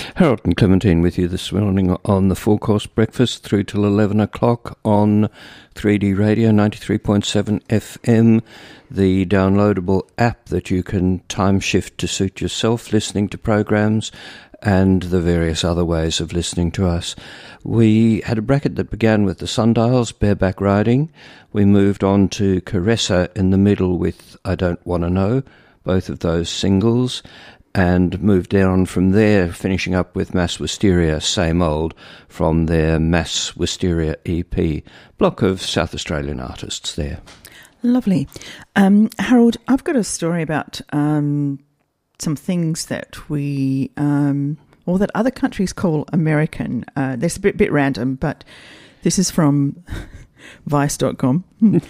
Harold and Clementine with you this morning on the four-course breakfast through till 11 o'clock on 3D Radio 93.7 FM, the downloadable app that you can time shift to suit yourself, listening to programs, and the various other ways of listening to us. We had a bracket that began with the Sundials, Bareback Riding. We moved on to Caressa in the middle with I Don't Want to Know, both of those singles, and moved down from there, finishing up with Mass Wisteria, Same Old, from their Mass Wisteria EP. Block of South Australian artists there. Lovely. Harold, I've got a story about some things that we, or that other countries call American. This is a bit random, but this is from Vice.com.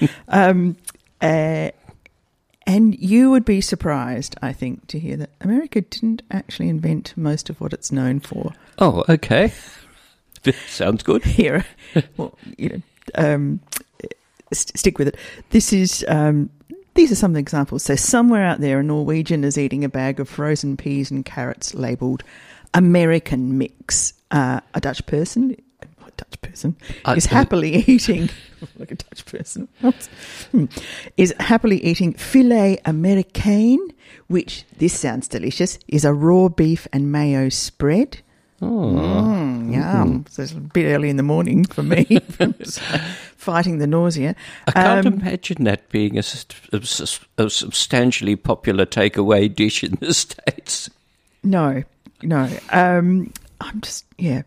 And you would be surprised, I think, to hear that America didn't actually invent most of what it's known for. Oh, okay. Sounds good. Here, well, stick with it. This is these are some examples. So somewhere out there, a Norwegian is eating a bag of frozen peas and carrots labelled American mix. A Dutch person is happily eating like a Dutch person is happily eating filet américain, which, this sounds delicious, is a raw beef and mayo spread. Yum. So it's a bit early in the morning for me, fighting the nausea. I can't imagine that being a substantially popular takeaway dish in the States. No. I'm just, yeah.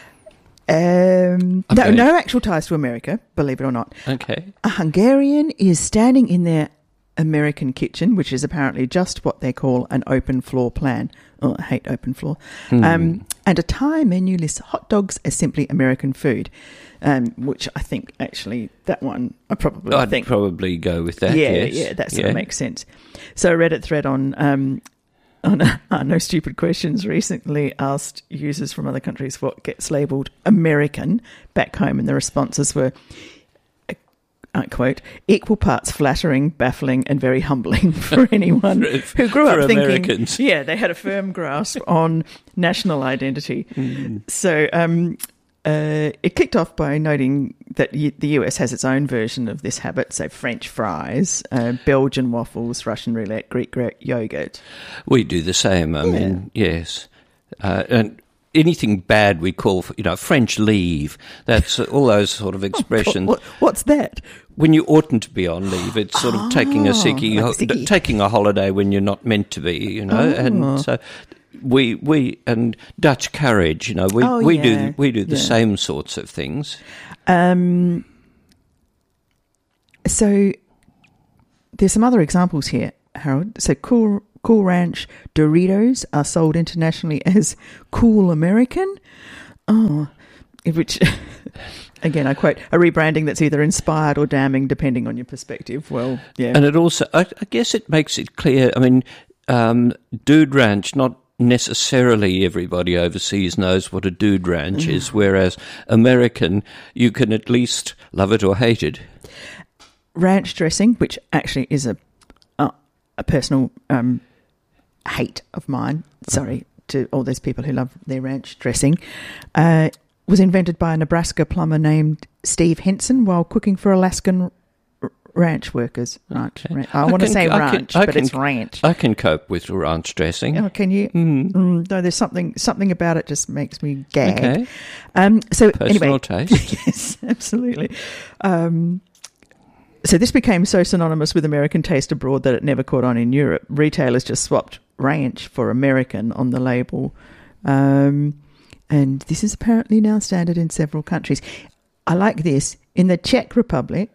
No actual ties to America, believe it or not. Okay. A Hungarian is standing in their American kitchen, which is apparently just what they call an open floor plan. Oh, I hate open floor. And a Thai menu lists hot dogs as simply American food, which I think actually that one I'd probably go with that. Yeah, that sort of makes sense. So a Reddit thread on No Stupid Questions recently asked users from other countries what gets labelled American back home, and the responses were, I quote, equal parts flattering, baffling, and very humbling for anyone who grew up thinking, Americans. Yeah, they had a firm grasp on national identity. So it kicked off by noting that the US has its own version of this habit, so French fries, Belgian waffles, Russian roulette, Greek yogurt. We do the same, I mean, yes. And anything bad we call, French leave. That's all those sort of expressions. What's that? When you oughtn't to be on leave, it's sort of taking a sickie, taking a holiday when you're not meant to be, and so we and Dutch courage, we do the same sorts of things. So there's some other examples here, Harold. So Cool Ranch Doritos are sold internationally as Cool American. Which, again, I quote, a rebranding that's either inspired or damning, depending on your perspective. Well, yeah. And it also, I guess it makes it clear, I mean, Dude Ranch, not necessarily everybody overseas knows what a Dude Ranch is, whereas American, you can at least love it or hate it. Ranch dressing, which actually is a personal hate of mine, sorry, to all those people who love their ranch dressing, was invented by a Nebraska plumber named Steve Henson while cooking for Alaskan ranch workers. Okay. I want to say ranch, but it's ranch. I can cope with ranch dressing. Oh, can you? No, there's something about it just makes me gag. Okay. So personal anyway, taste. Yes, absolutely. So this became so synonymous with American taste abroad that it never caught on in Europe. Retailers just swapped ranch for American on the label. And this is apparently now standard in several countries. I like this. In the Czech Republic,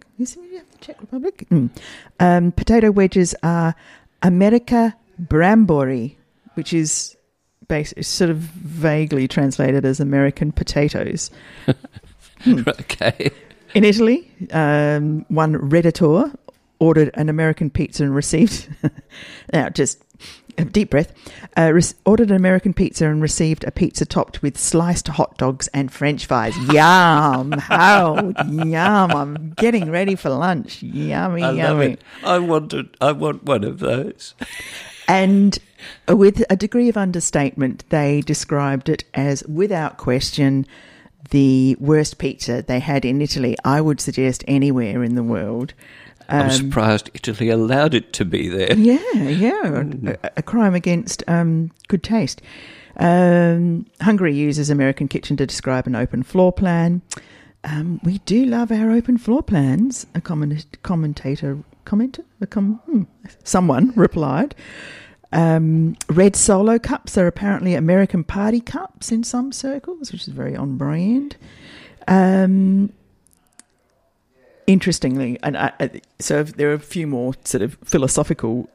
potato wedges are Amerika Brambori, which is sort of vaguely translated as American potatoes. Okay. In Italy, one Redditor ordered an American pizza and received... now, just a deep breath. Ordered an American pizza and received a pizza topped with sliced hot dogs and French fries. Yum! Harold, yum! I'm getting ready for lunch. Yummy, I yummy. love it. I want one of those. And with a degree of understatement, they described it as, without question, the worst pizza they had in Italy. I would suggest anywhere in the world. I'm surprised Italy allowed it to be there. Yeah. A crime against good taste. Hungary uses American Kitchen to describe an open floor plan. We do love our open floor plans, someone replied. Red Solo cups are apparently American party cups in some circles, which is very on brand. Interestingly, and so there are a few more sort of philosophical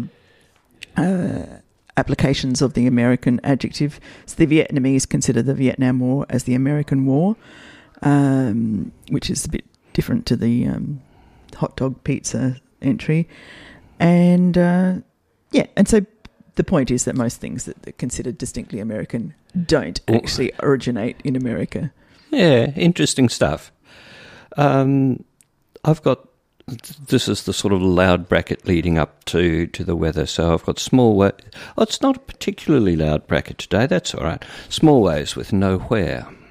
applications of the American adjective. So the Vietnamese consider the Vietnam War as the American War, which is a bit different to the hot dog pizza entry. And and so the point is that most things that are considered distinctly American don't actually originate in America. Yeah, interesting stuff. This is the sort of loud bracket leading up to the weather. So I've got small waves. Oh, it's not a particularly loud bracket today. That's all right. Small waves with no where.